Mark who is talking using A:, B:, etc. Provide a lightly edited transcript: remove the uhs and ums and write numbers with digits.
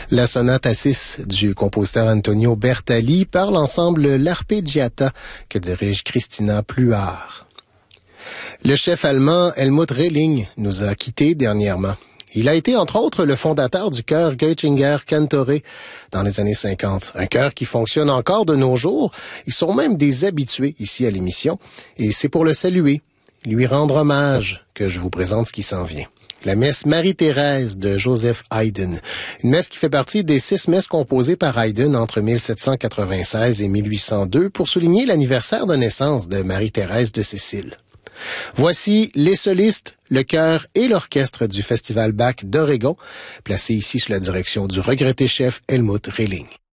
A: La sonate à 6 du compositeur Antonio Bertali par l'ensemble L'Arpeggiata que dirige Christina Pluhar. Le chef allemand Helmut Relling nous a quittés dernièrement. Il a été entre autres le fondateur du chœur Göttinger Cantore dans les années 50. Un chœur qui fonctionne encore de nos jours. Ils sont même des habitués ici à l'émission et c'est pour le saluer, lui rendre hommage que je vous présente ce qui s'en vient. La messe Marie-Thérèse de Joseph Haydn. Une messe qui fait partie des 6 messes composées par Haydn entre 1796 et 1802 pour souligner l'anniversaire de naissance de Marie-Thérèse de Sicile. Voici les solistes, le chœur et l'orchestre du Festival Bach d'Oregon, placés ici sous la direction du regretté chef Helmut Relling.